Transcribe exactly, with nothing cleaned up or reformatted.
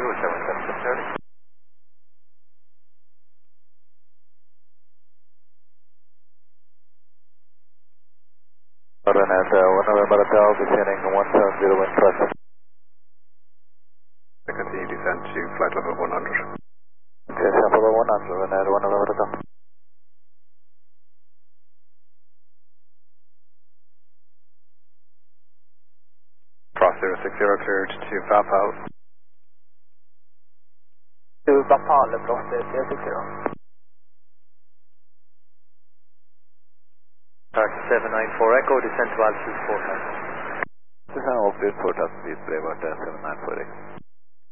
seven seven thirty. Run at uh, one November Hotel, descending one seven zero wind crest. Continue descent to flight level one hundred. Okay, sample one hundred, run at one November Hotel. Cross zero six zero cleared to Vapal. To Vapal, cross zero six zero. Taxi seven nine four Echo, descent to altitude four five. This is an update for taxi, Bravo seven nine four X.